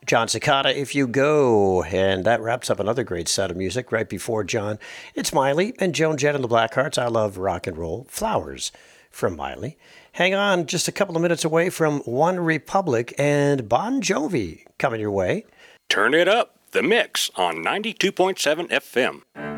John Cicada, If You Go. And that wraps up another great set of music. Right before John, it's Miley and Joan Jett and the Blackhearts. I Love Rock and Roll. Flowers from Miley. Hang on, just a couple of minutes away from One Republic and Bon Jovi coming your way. Turn it up, The Mix on 92.7 FM.